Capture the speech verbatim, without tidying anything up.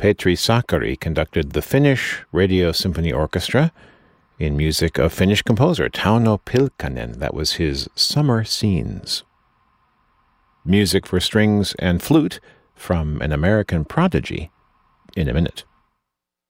Petri Sakari conducted the Finnish Radio Symphony Orchestra in music of Finnish composer Tauno Pilkkanen. That was his Summer Scenes. Music for strings and flute from an American prodigy in a minute.